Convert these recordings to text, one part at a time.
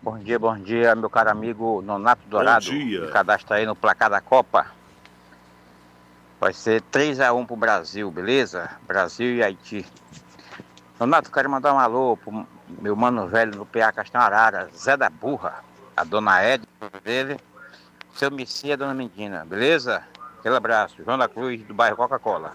Bom dia, meu caro amigo Nonato Dourado. Bom dia. Me cadastra aí no placar da Copa. Vai ser 3-1 pro Brasil, beleza? Brasil e Haiti. Nonato, quero mandar um alô pro meu mano velho no PA Castão Arara, Zé da Burra, a dona Edna dele, seu Messi e a dona Mendina, beleza? Aquele abraço, João da Cruz, do bairro Coca-Cola.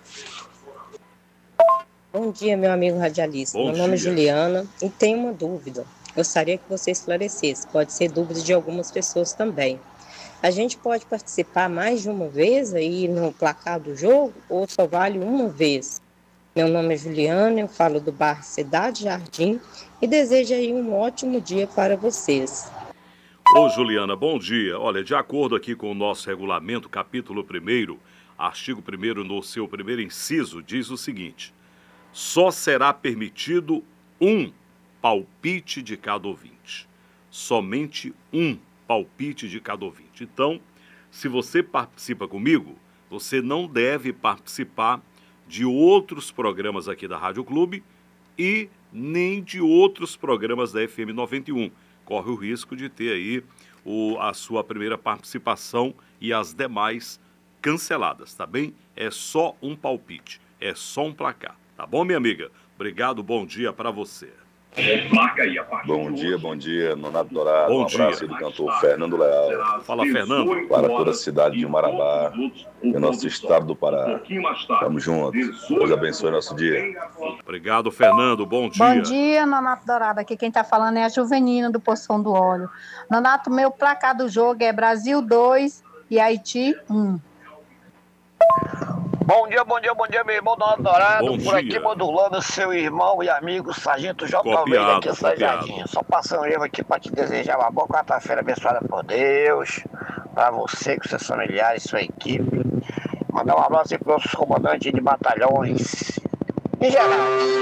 Bom dia, meu amigo radialista. Bom Meu nome é dia. Juliana e tenho uma dúvida. Gostaria que você esclarecesse. Pode ser dúvida de algumas pessoas também. A gente pode participar mais de uma vez aí no placar do jogo ou só vale uma vez? Meu nome é Juliana, eu falo do bairro Cidade Jardim e desejo aí um ótimo dia para vocês. Ô Juliana, bom dia. Olha, de acordo aqui com o nosso regulamento, capítulo 1º, artigo 1º, no seu primeiro inciso, diz o seguinte: só será permitido um palpite de cada ouvinte. Somente um palpite de cada ouvinte. Então, se você participa comigo, você não deve participar de outros programas aqui da Rádio Clube e nem de outros programas da FM 91. Corre o risco de ter aí a sua primeira participação e as demais canceladas, tá bem? É só um palpite, é só um placar, tá bom, minha amiga? Obrigado, bom dia para você. Bom dia, Nonato Dourado. Bom um abraço dia. aí do cantor Fernando Leal. Fala, Fernando. Para toda a cidade de Marabá e nosso estado do Pará. Tamo junto. Deus abençoe nosso dia. Obrigado, Fernando. Bom dia. Bom dia, Nonato Dourado. Aqui quem tá falando é a Juvenina do Poção do Óleo. Nonato, meu placar do jogo é Brasil 2 e Haiti 1. Bom dia, meu irmão Dourado Dourado. Bom Por aqui dia. modulando seu irmão e amigo Sargento J. Copiado, Almeida aqui, copiado. Sajadinho. Só passando eu aqui para te desejar uma boa quarta-feira abençoada por Deus, para você, com seus familiares, sua equipe. Mandar um abraço aí para os comandantes de batalhões, em geral.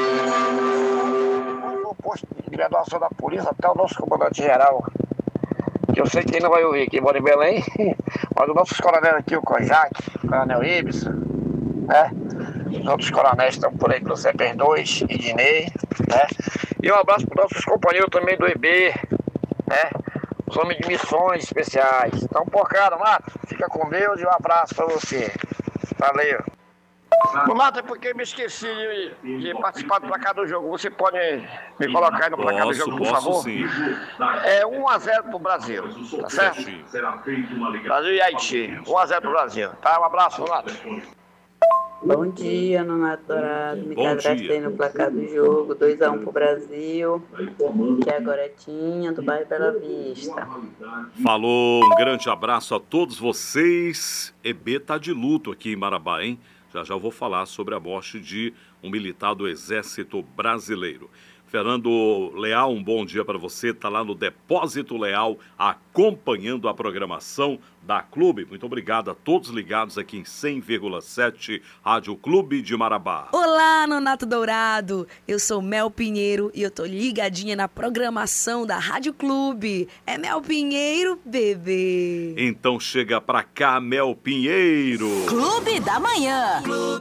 Do posto de graduação da polícia até o nosso comandante geral, que eu sei que ele não vai ouvir, que mora em Belém, mas os nossos coronéis aqui, o Kojak, o Coronel Ibsen, né? Os outros coronéis estão por aí pelo CPR2, Idinei, né? E um abraço para os nossos companheiros também do EB, né? Os homens de missões especiais. Então, porcada, Mato, fica com Deus e um abraço para você. Valeu. O Mato, é porque eu me esqueci de participar do placar do jogo. Você pode me colocar aí no placar do jogo, por favor? Sim. É 1-0 pro Brasil, tá certo? Brasil e Haiti, 1-0 pro Brasil. Tá, um abraço, Mato. Bom dia, Nonato Dourado. Me Bom cadastrei dia. no placar do jogo, 2-1 pro Brasil. Que é a Goretinha, do bairro Bela Vista. Falou, um grande abraço a todos vocês. EB tá de luto aqui em Marabá, hein? Já eu vou falar sobre a morte de um militar do Exército Brasileiro. Fernando Leal, um bom dia para você. Está lá no Depósito Leal, acompanhando a programação da Clube. Muito obrigado a todos ligados aqui em 100,7 Rádio Clube de Marabá. Olá, Nonato Dourado. Eu sou Mel Pinheiro e eu tô ligadinha na programação da Rádio Clube. É Mel Pinheiro, bebê. Então chega pra cá, Mel Pinheiro. Clube da Manhã.